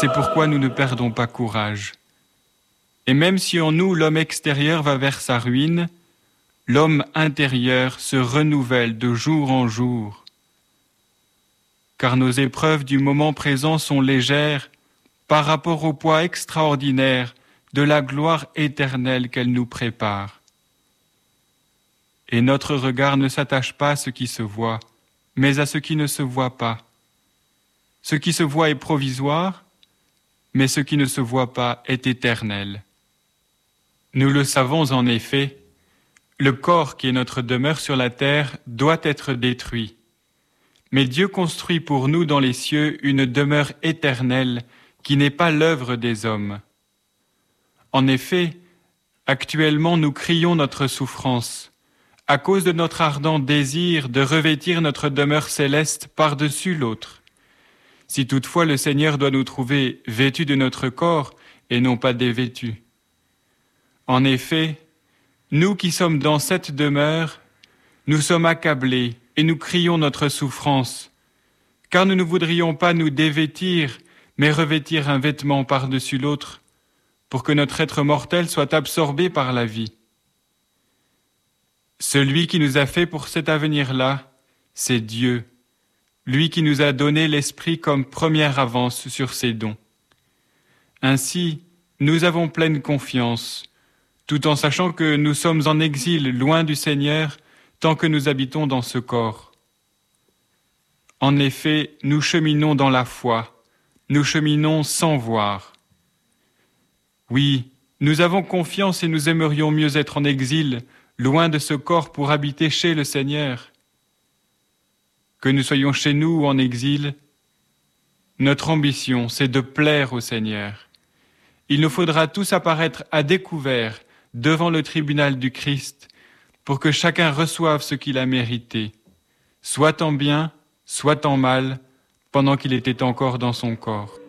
C'est pourquoi nous ne perdons pas courage. Et même si en nous l'homme extérieur va vers sa ruine, l'homme intérieur se renouvelle de jour en jour. Car nos épreuves du moment présent sont légères par rapport au poids extraordinaire de la gloire éternelle qu'elle nous prépare. Et notre regard ne s'attache pas à ce qui se voit, mais à ce qui ne se voit pas. Ce qui se voit est provisoire, mais ce qui ne se voit pas est éternel. Nous le savons en effet, le corps qui est notre demeure sur la terre doit être détruit. Mais Dieu construit pour nous dans les cieux une demeure éternelle qui n'est pas l'œuvre des hommes. En effet, actuellement nous crions notre souffrance, à cause de notre ardent désir de revêtir notre demeure céleste par-dessus l'autre. Si toutefois le Seigneur doit nous trouver vêtus de notre corps et non pas dévêtus. En effet, nous qui sommes dans cette demeure, nous sommes accablés et nous crions notre souffrance, car nous ne voudrions pas nous dévêtir, mais revêtir un vêtement par-dessus l'autre, pour que notre être mortel soit absorbé par la vie. Celui qui nous a fait pour cet avenir-là, c'est Dieu, lui qui nous a donné l'Esprit comme première avance sur ses dons. Ainsi, nous avons pleine confiance, tout en sachant que nous sommes en exil loin du Seigneur tant que nous habitons dans ce corps. En effet, nous cheminons dans la foi, nous cheminons sans voir. Oui, nous avons confiance et nous aimerions mieux être en exil, loin de ce corps pour habiter chez le Seigneur. Que nous soyons chez nous ou en exil, notre ambition, c'est de plaire au Seigneur. Il nous faudra tous apparaître à découvert devant le tribunal du Christ pour que chacun reçoive ce qu'il a mérité, soit en bien, soit en mal, pendant qu'il était encore dans son corps.